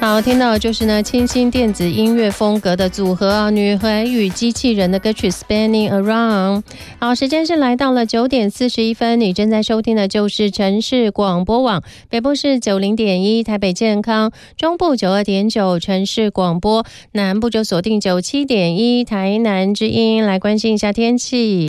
好，听到的就是呢清新电子音乐风格的组合啊，女孩与机器人的歌曲 Spinning Around。 好，时间是来到了9点41分，你正在收听的就是城市广播网，北部是 90.1 台北健康，中部 92.9 城市广播，南部就锁定 97.1 台南之音。来关心一下天气。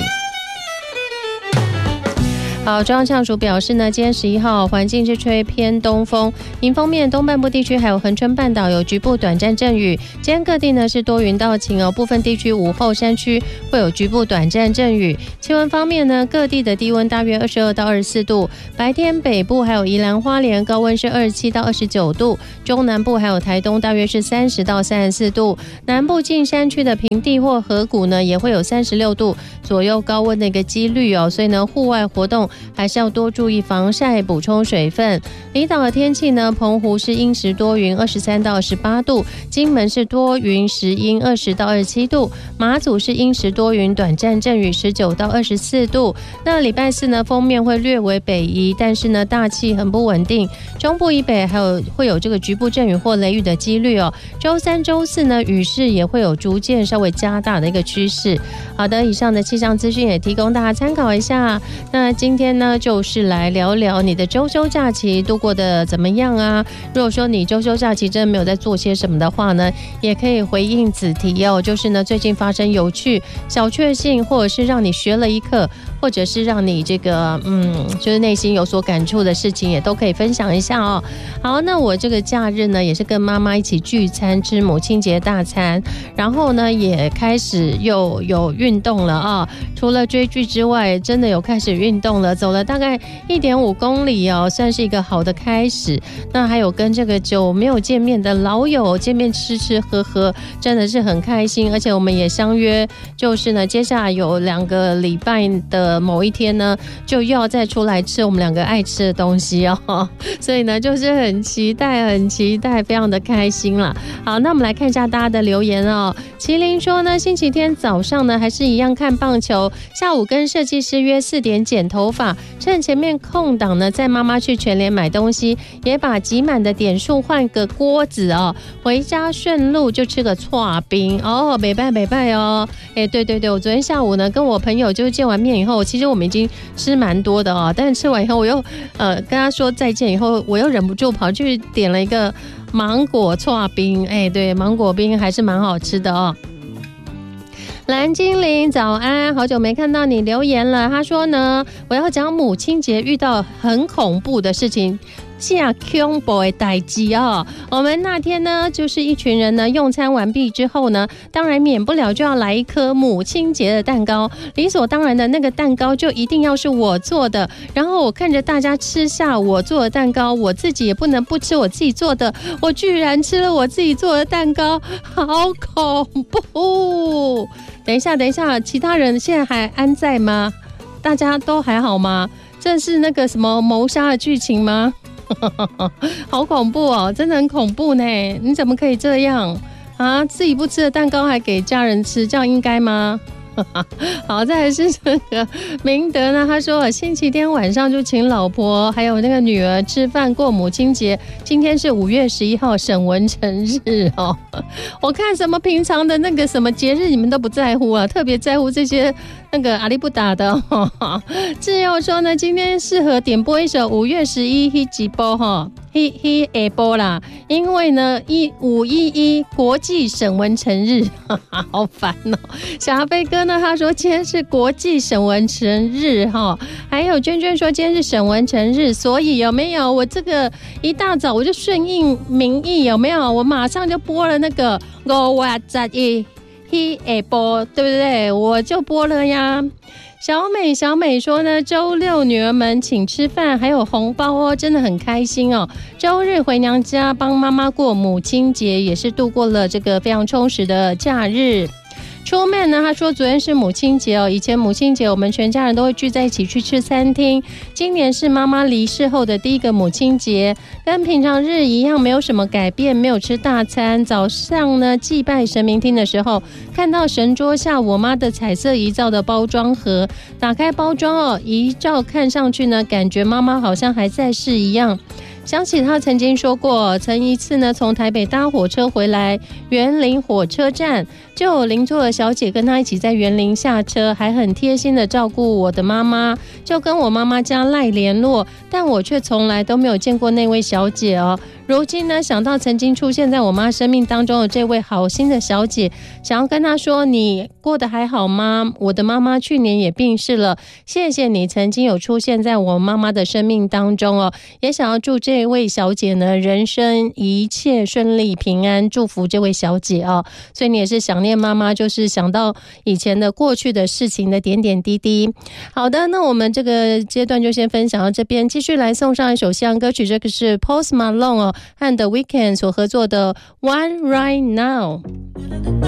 好，中央气象署表示呢，今天11号环境是吹偏东风，迎风面东半部地区还有恒春半岛有局部短暂阵雨。今天各地呢是多云到晴哦，部分地区午后山区会有局部短暂阵雨。气温方面呢，各地的低温大约22到24度，白天北部还有宜兰花莲高温是27到29度，中南部还有台东大约是30到34度，南部近山区的平地或河谷呢也会有36度左右高温的一个几率哦，所以呢户外活动还是要多注意防晒，补充水分。离岛的天气呢，澎湖是阴时多云23到18度，金门是多云时阴20到27度，马祖是阴时多云短暂阵雨19到24度。那礼拜四呢，锋面会略为北移，但是呢大气很不稳定，中部以北会有这个局部阵雨或雷雨的几率哦。周三周四呢，雨势也会有逐渐稍微加大的一个趋势。好的，以上的气象资讯也提供大家参考一下。那今天呢，就是来聊聊你的周休假期度过的怎么样啊？如果说你周休假期真的没有在做些什么的话呢，也可以回应此题哦。就是呢，最近发生有趣、小确幸，或者是让你学了一课，或者是让你这个就是内心有所感触的事情，也都可以分享一下哦。好，那我这个假日呢，也是跟妈妈一起聚餐，吃母亲节大餐，然后呢，也开始又有运动了啊。除了追剧之外，真的有开始运动了，走了大概1.5公里哦，算是一个好的开始。那还有跟这个久没有见面的老友见面吃吃喝喝，真的是很开心。而且我们也相约，就是呢，接下来有2个礼拜的某一天呢，就又要再出来吃我们2个爱吃的东西哦。所以呢，就是很期待，很期待，非常的开心啦。好，那我们来看一下大家的留言哦。麒麟说呢，星期天早上呢，还是一样看棒球，下午跟设计师约4点剪头发，趁前面空档呢，载妈妈去全联买东西，也把集满的点数换个锅子哦，回家顺路就吃个剉冰哦，没拜哦。对，我昨天下午呢，跟我朋友就是见完面以后，其实我们已经吃蛮多的哦，但是吃完以后我又跟他说再见以后，我又忍不住跑去点了一个芒果剉冰，对，芒果冰还是蛮好吃的哦。蓝精灵早安，好久没看到你留言了。他说呢，我要讲母亲节遇到很恐怖的事情，假恐怖的代志哦。我们那天呢，就是一群人呢用餐完毕之后呢，当然免不了就要来一颗母亲节的蛋糕，理所当然的那个蛋糕就一定要是我做的。然后我看着大家吃下我做的蛋糕，我自己也不能不吃我自己做的，我居然吃了我自己做的蛋糕，好恐怖！等一下，其他人现在还安在吗？大家都还好吗？这是那个什么谋杀的剧情吗？好恐怖哦，真的很恐怖呢！你怎么可以这样啊？自己不吃的蛋糕还给家人吃，这样应该吗？好，再来是这个明德呢，他说星期天晚上就请老婆还有那个女儿吃饭过母亲节，今天是5月11号沈文成日哦。我看什么平常的那个什么节日你们都不在乎啊，特别在乎这些那个阿里不达的哦。志友说呢，今天适合点播一首5月11日直播哈。下播啦，因为呢511国际沈文成日，好烦哦。小阿飞哥呢，他说今天是国际沈文成日哈，还有娟娟说今天是沈文成日，所以有没有我这个一大早我就顺应民意，有没有？我马上就播了那个5月11日下播，对不对？我就播了呀。小美说呢，周6女儿们请吃饭，还有红包哦，真的很开心哦。周日回娘家帮妈妈过母亲节，也是度过了这个非常充实的假日。出面呢，他说昨天是母亲节哦，以前母亲节我们全家人都会聚在一起去吃餐厅，今年是妈妈离世后的第一个母亲节，跟平常日一样没有什么改变，没有吃大餐。早上呢祭拜神明厅的时候，看到神桌下我妈的彩色遗照的包装盒，打开包装哦，遗照看上去呢，感觉妈妈好像还在世一样。 想起他曾经说过，曾一次呢从台北搭火车回来员林火车站，就有邻座的小姐跟他一起在员林下车，还很贴心的照顾我的妈妈，就跟我妈妈加赖联络，但我却从来都没有见过那位小姐哦。如今呢，想到曾经出现在我妈生命当中的这位好心的小姐，想要跟她说，你过得还好吗？我的妈妈去年也病逝了，谢谢你曾经有出现在我妈妈的生命当中哦，也想要祝这位小姐呢人生一切顺利平安，祝福这位小姐哦。所以你也是想念妈妈，就是想到以前的过去的事情的点点滴滴。好的，那我们这个阶段就先分享到这边，继续来送上一首西洋歌曲，这个是 Post Malone 哦和 The Weeknd 所合作的 One Right Now。